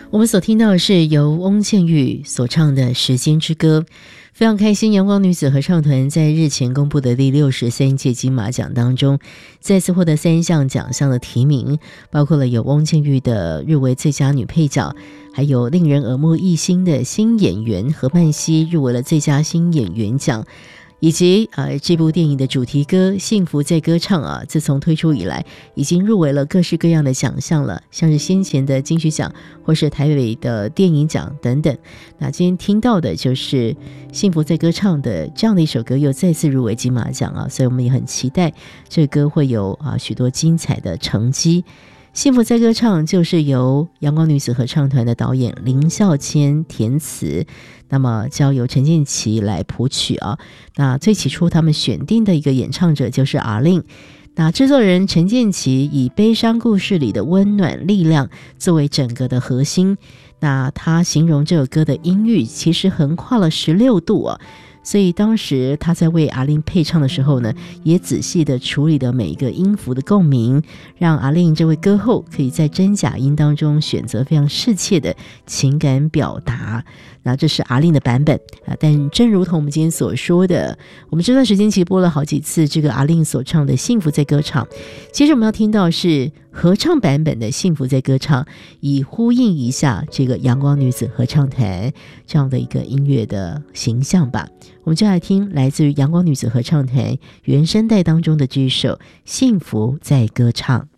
我们所听到的是由翁倩玉所唱的《时间之歌》。非常开心，阳光女子合唱团在日前公布的第63届金马奖当中，再次获得3项奖项的提名，包括了有翁倩玉的入围最佳女配角，还有令人耳目一新的新演员何曼希入围了最佳新演员奖，以及这部电影的主题歌《幸福在歌唱》自从推出以来，已经入围了各式各样的奖项了，像是先前的金曲奖或是台北的电影奖等等。那今天听到的就是《幸福在歌唱》的这样的一首歌，又再次入围金马奖所以我们也很期待这歌会有许多精彩的成绩。幸福在歌唱就是由阳光女子合唱团的导演林孝谦填词，那么交由陈建骐来谱曲那最起初他们选定的一个演唱者就是阿令，那制作人陈建骐以悲伤故事里的温暖力量作为整个的核心，那他形容这首歌的音域其实横跨了16度所以当时他在为阿令配唱的时候呢，也仔细的处理了每一个音符的共鸣，让阿令这位歌后可以在真假音当中选择非常适切的情感表达。那这是阿令的版本但正如同我们今天所说的，我们这段时间其实播了好几次这个阿令所唱的《幸福在歌唱》，其实我们要听到是合唱版本的《幸福在歌唱》，以呼应一下这个阳光女子合唱团这样的一个音乐的形象吧。我们就来听来自于阳光女子合唱团原声带当中的这一首《幸福在歌唱》。